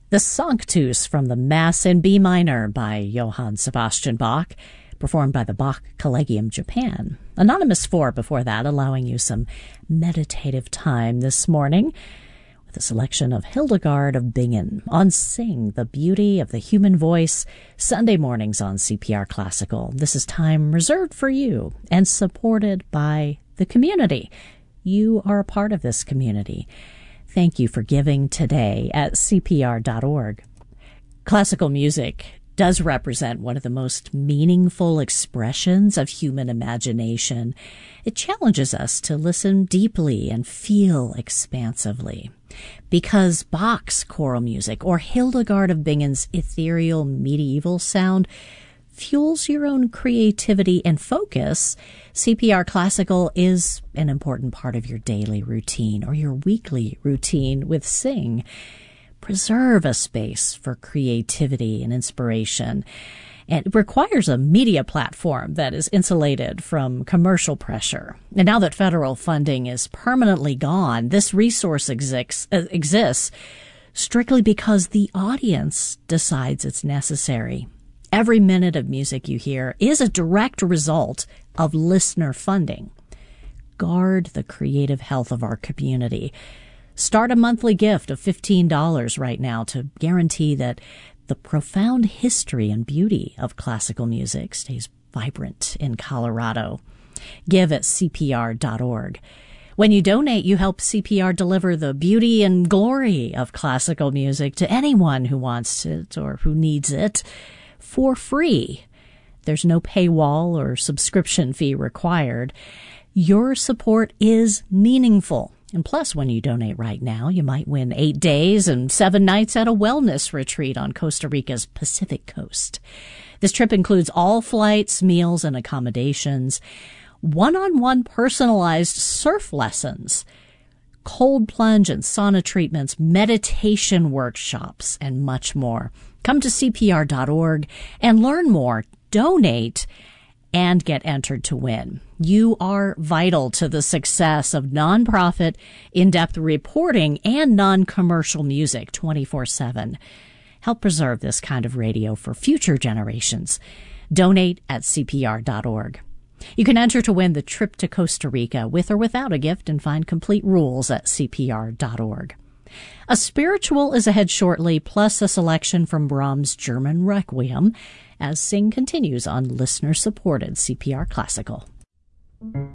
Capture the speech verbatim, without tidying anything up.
The Sanctus from the Mass in B minor by Johann Sebastian Bach, performed by the Bach Collegium Japan. Anonymous four before that, allowing you some meditative time this morning with a selection of Hildegard of Bingen on Sing, the Beauty of the Human Voice, Sunday mornings on C P R Classical. This is time reserved for you and supported by the community. You are a part of this community. Thank you for giving today at C P R dot org. Classical music does represent one of the most meaningful expressions of human imagination. It challenges us to listen deeply and feel expansively. Because Bach's choral music or Hildegard of Bingen's ethereal medieval sound fuels your own creativity and focus, C P R Classical is an important part of your daily routine or your weekly routine with Sing. Preserve a space for creativity and inspiration. And it requires a media platform that is insulated from commercial pressure. And now that federal funding is permanently gone, this resource exists, uh, exists strictly because the audience decides it's necessary. Every minute of music you hear is a direct result of listener funding. Guard the creative health of our community. Start a monthly gift of fifteen dollars right now to guarantee that the profound history and beauty of classical music stays vibrant in Colorado. Give at C P R dot org. When you donate, you help C P R deliver the beauty and glory of classical music to anyone who wants it or who needs it for free. There's no paywall or subscription fee required. Your support is meaningful. And plus, when you donate right now, you might win eight days and seven nights at a wellness retreat on Costa Rica's Pacific coast. This trip includes all flights, meals, and accommodations, one-on-one personalized surf lessons, cold plunge and sauna treatments, meditation workshops, and much more. Come to C P R dot org and learn more, donate, and get entered to win. You are vital to the success of nonprofit, in-depth reporting, and non-commercial music twenty-four seven. Help preserve this kind of radio for future generations. Donate at C P R dot org. You can enter to win the trip to Costa Rica with or without a gift and find complete rules at C P R dot org. A spiritual is ahead shortly, plus a selection from Brahms' German Requiem, as Sing continues on listener-supported C P R Classical.